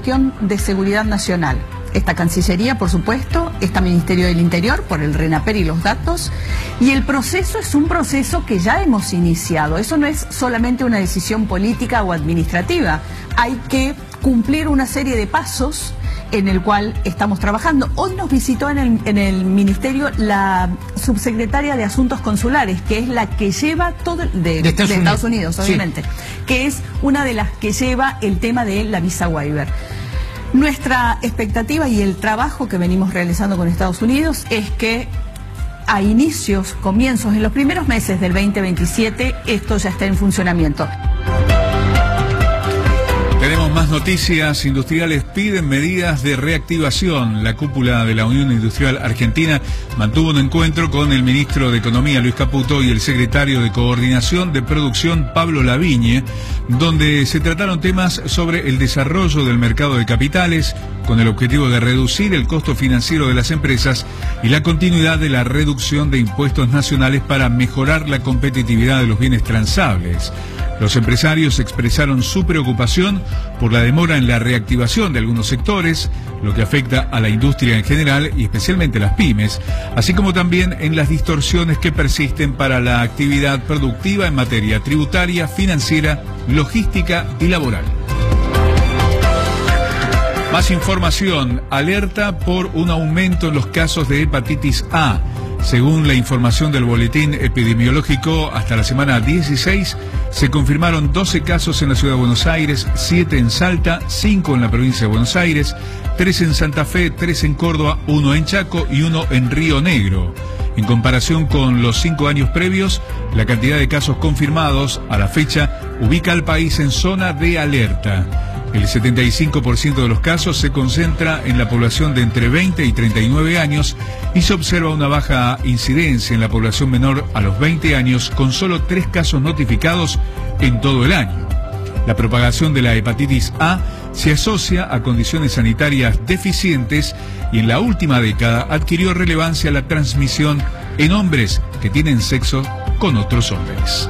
cuestión de seguridad nacional. Está Cancillería, por supuesto, está Ministerio del Interior por el RENAPER y los datos, y el proceso es un proceso que ya hemos iniciado. Eso no es solamente una decisión política o administrativa, hay que cumplir una serie de pasos en el cual estamos trabajando. Hoy nos visitó en el Ministerio la subsecretaria de Asuntos Consulares, que es la que lleva todo de Estados Unidos, obviamente, sí, que es una de las que lleva el tema de la visa waiver. Nuestra expectativa y el trabajo que venimos realizando con Estados Unidos es que a comienzos, en los primeros meses del 2027, esto ya está en funcionamiento. Tenemos más noticias. Industriales piden medidas de reactivación. La cúpula de la Unión Industrial Argentina mantuvo un encuentro con el ministro de Economía, Luis Caputo, y el secretario de Coordinación de Producción, Pablo Lavigne, donde se trataron temas sobre el desarrollo del mercado de capitales, con el objetivo de reducir el costo financiero de las empresas y la continuidad de la reducción de impuestos nacionales para mejorar la competitividad de los bienes transables. Los empresarios expresaron su preocupación por la demora en la reactivación de algunos sectores, lo que afecta a la industria en general y especialmente a las pymes, así como también en las distorsiones que persisten para la actividad productiva en materia tributaria, financiera, logística y laboral. Más información. Alerta por un aumento en los casos de hepatitis A. Según la información del boletín epidemiológico, hasta la semana 16 se confirmaron 12 casos en la ciudad de Buenos Aires, 7 en Salta, 5 en la provincia de Buenos Aires, 3 en Santa Fe, 3 en Córdoba, 1 en Chaco y 1 en Río Negro. En comparación con los 5 años previos, la cantidad de casos confirmados a la fecha ubica al país en zona de alerta. El 75% de los casos se concentra en la población de entre 20 y 39 años y se observa una baja incidencia en la población menor a los 20 años, con solo 3 casos notificados en todo el año. La propagación de la hepatitis A se asocia a condiciones sanitarias deficientes y en la última década adquirió relevancia la transmisión en hombres que tienen sexo con otros hombres.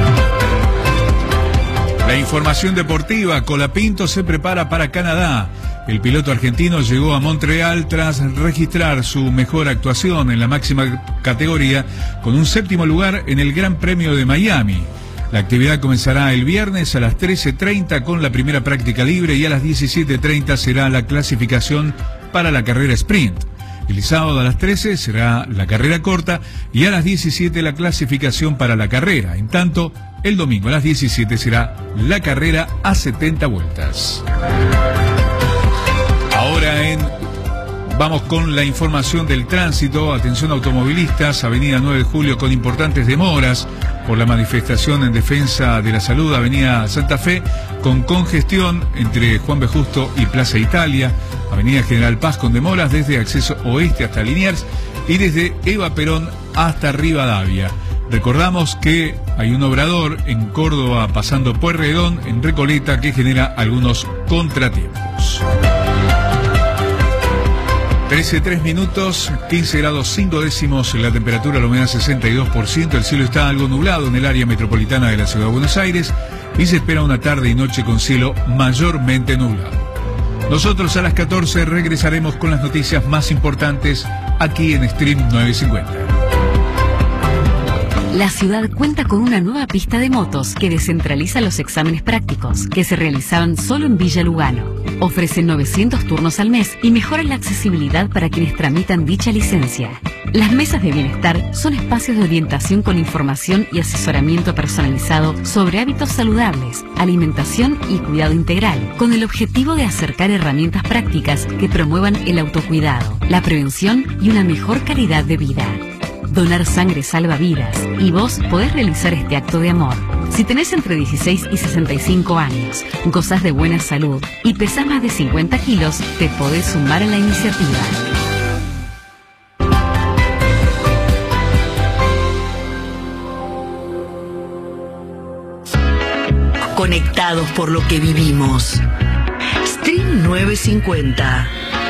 La información deportiva. Colapinto se prepara para Canadá. El piloto argentino llegó a Montreal tras registrar su mejor actuación en la máxima categoría con un 7º lugar en el Gran Premio de Miami. La actividad comenzará el viernes a las 13:30 con la primera práctica libre y a las 17:30 será la clasificación para la carrera sprint. El sábado a las 13 será la carrera corta y a las 17 la clasificación para la carrera. En tanto, el domingo a las 17 será la carrera a 70 vueltas. Ahora vamos con la información del tránsito. Atención automovilistas, avenida 9 de Julio con importantes demoras por la manifestación en defensa de la salud, avenida Santa Fe con congestión entre Juan B. Justo y Plaza Italia, avenida General Paz con demoras desde acceso oeste hasta Liniers y desde Eva Perón hasta Rivadavia. Recordamos que hay un obrador en Córdoba pasando Pueyrredón en Recoleta que genera algunos contratiempos. 13:03, 15 grados 5 décimos, la temperatura, la humedad 62%, el cielo está algo nublado en el área metropolitana de la ciudad de Buenos Aires y se espera una tarde y noche con cielo mayormente nublado. Nosotros a las 14 regresaremos con las noticias más importantes aquí en Stream 950. La ciudad cuenta con una nueva pista de motos que descentraliza los exámenes prácticos que se realizaban solo en Villa Lugano. Ofrece 900 turnos al mes y mejora la accesibilidad para quienes tramitan dicha licencia. Las mesas de bienestar son espacios de orientación con información y asesoramiento personalizado sobre hábitos saludables, alimentación y cuidado integral, con el objetivo de acercar herramientas prácticas que promuevan el autocuidado, la prevención y una mejor calidad de vida. Donar sangre salva vidas y vos podés realizar este acto de amor. Si tenés entre 16 y 65 años, gozás de buena salud y pesás más de 50 kilos, te podés sumar a la iniciativa. Conectados por lo que vivimos. Stream 950.